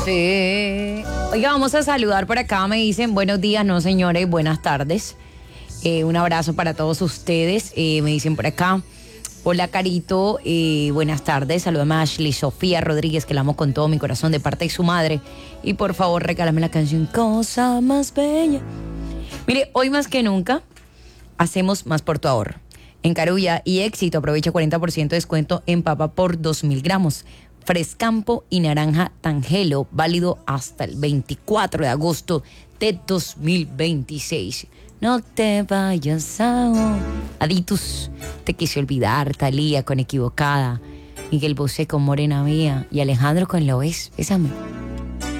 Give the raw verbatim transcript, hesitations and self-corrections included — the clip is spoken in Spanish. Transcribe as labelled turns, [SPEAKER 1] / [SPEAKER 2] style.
[SPEAKER 1] Sí. Oiga, vamos a saludar por acá. Me dicen buenos días, no señores, buenas tardes. Eh, un abrazo para todos ustedes. Eh, me dicen por acá. Hola, Carito. Eh, buenas tardes. Saludame a Ashley Sofía Rodríguez, que la amo con todo mi corazón de parte de su madre. Y por favor, regálame la canción Cosa Más Bella. Mire, hoy más que nunca, hacemos más por tu ahorro. En Carulla y Éxito aprovecha cuarenta por ciento de descuento en papa por dos mil gramos. Frescampo y naranja Tangelo, válido hasta el veinticuatro de agosto de dos mil veintiséis. No te vayas ahora. Aditus, te quise olvidar, Talía con Equivocada, Miguel Bosé con Morena Mía y Alejandro con Lo Es. Bésame.